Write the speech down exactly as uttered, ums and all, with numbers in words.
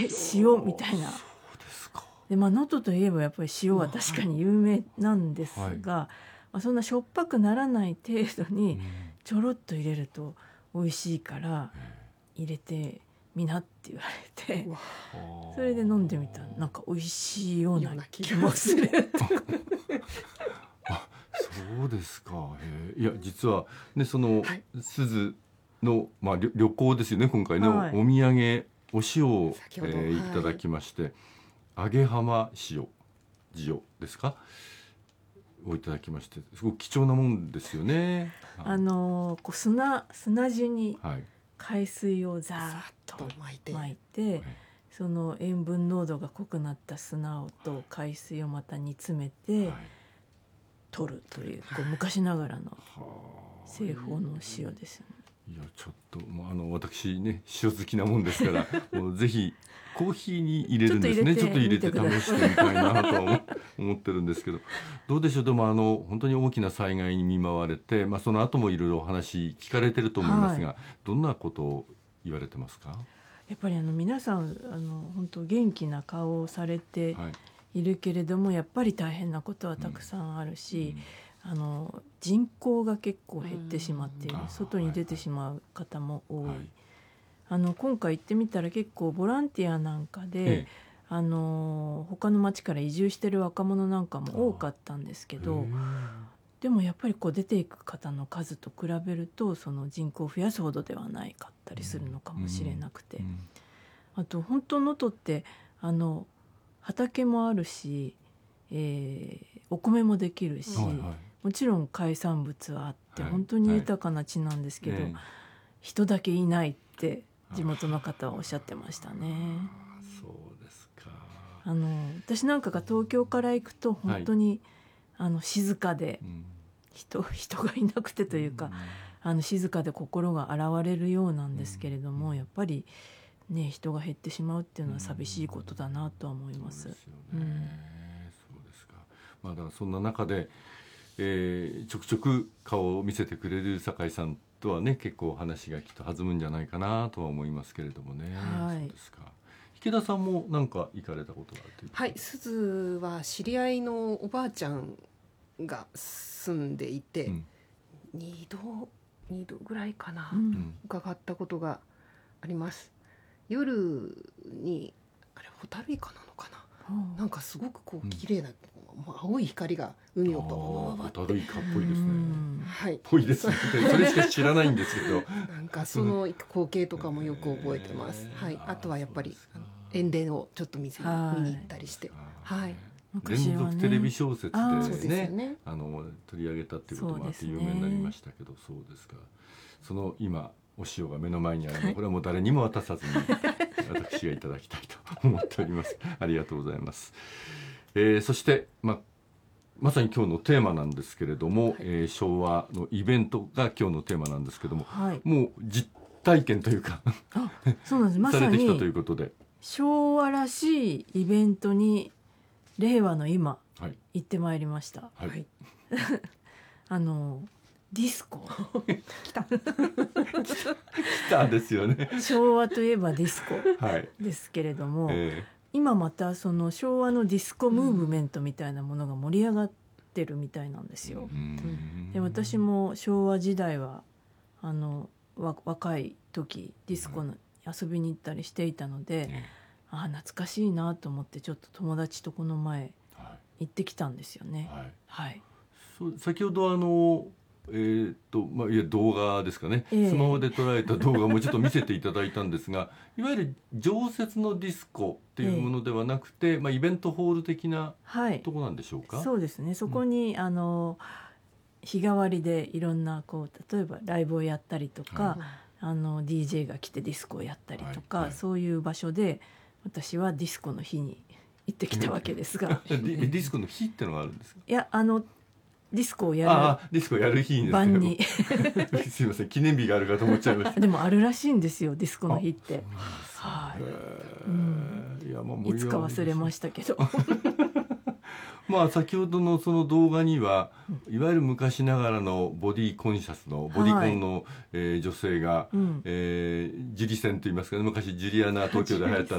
え塩みたいな。 そうですか。 で、まあ、能登といえばやっぱり塩は確かに有名なんですが、はい、まあ、そんなしょっぱくならない程度にちょろっと入れると美味しいから入れてみなって言われて、それで飲んでみたらなんか美味しいような気もするあ、そうですか。へいや実はね、その鈴の、まあ、旅, 旅行ですよね今回の、はい、お土産お塩を、えー、いただきまして、はい、揚げ浜塩塩ですかをいただきまして、すごく貴重なもんですよね。 あのー、こう 砂, 砂地に海水をザーッと巻いて、巻いて、はい、その塩分濃度が濃くなった砂と海水をまた煮詰めて、はい、取るという、こう昔ながらの製法の塩ですよね。 いやちょっと、まあ、あの私ね塩好きなもんですからもうぜひコーヒーに入れるんですね。ちょっと入れて試してみたいなとは思ってるんですけど、どうでしょう。でもあの本当に大きな災害に見舞われて、まあ、その後もいろいろお話聞かれてると思いますが、はい、どんなことを言われてますか？ やっぱりあの皆さんあの本当元気な顔をされているけれども、はい、やっぱり大変なことはたくさんあるし、うん、あの人口が結構減ってしまっている、外に出てしまう方も多い、はい、あの今回行ってみたら結構ボランティアなんかで、ええ、あの他の町から移住してる若者なんかも多かったんですけど、でもやっぱりこう出ていく方の数と比べるとその人口を増やすほどではないかったりするのかもしれなくて、うんうん、あと本当能登ってあの畑もあるし、えー、お米もできるし、はいはい、もちろん海産物はあって本当に豊かな地なんですけど、はいはい、人だけいないって地元の方はおっしゃってましたね。 そうですか。 あの私なんかが東京から行くと本当に、はい、あの静かで、うん、人, 人がいなくてというか、うん、あの静かで心が洗われるようなんですけれども、うん、やっぱりね人が減ってしまうっていうのは寂しいことだなとは思います。そうですよね、うん、 そうですか。まあ、だからそんな中で、えー、ちょくちょく顔を見せてくれる酒井さんとはね結構話がきっと弾むんじゃないかなとは思いますけれどもね、はい、そうですか。池田さんも何か行かれたことがあるという。 はい、鈴は知り合いのおばあちゃんが住んでいて、うん、にどにどぐらいかな、うん、伺ったことがあります。夜にあれホタルイカなのかな、うん、なんかすごくこう綺麗な、うん、青い光が海をバババババってホタルイカっぽいですね、 はい、 ぽいですねそれしか知らないんですけどなんかその光景とかもよく覚えてます、はい、あとはやっぱり塩田をちょっと見せ見に行ったりして、はい、 連続テレビ小説で ね, ねあの取り上げたっていうこともあって有名になりましたけど、そうですか。その今お塩が目の前にあるの、これはもう誰にも渡さずに私がいただきたいと思っておりますありがとうございます、えー、そして、ま、まさに今日のテーマなんですけれども、はい、えー、昭和のイベントが今日のテーマなんですけども、はい、もう実体験というかあそうなんです、まさにされてきたということで昭和らしいイベントに令和の今、はい、行ってまいりました、はい、あのディスコ来た来たですよね。 昭和といえばディスコですけれども、はい、えー、今またその昭和のディスコムーブメントみたいなものが盛り上がってるみたいなんですよ、うん、で私も昭和時代はあの若い時ディスコの遊びに行ったりしていたので、うん、あ懐かしいなと思ってちょっと友達とこの前行ってきたんですよね、はいはい、 そう先ほどあのえーとまあ、いや動画ですかね、えー、スマホで捉えた動画もちょっと見せていただいたんですがいわゆる常設のディスコっていうものではなくて、えーまあ、イベントホール的なとこなんでしょうか。 はい、そうですね。そこに、うん、あの日替わりでいろんなこう例えばライブをやったりとか、はい、あの ディージェー が来てディスコをやったりとか、はいはい、そういう場所で私はディスコの日に行ってきたわけですがディスコの日ってのがあるんですか。 いやあのディスコをやるあディスコやる日にです晩にすいません記念日があるかと思っちゃいましたでもあるらしいんですよディスコの日ってはい、 うん、いや、まあ、いつか忘れましたけどまあ先ほどのその動画には、いわゆる昔ながらのボディコンシャスのボディコンの、はい、えー、女性が、うん、えー、ジュリセンといいますか、ね、昔ジュリアナ東京で流行った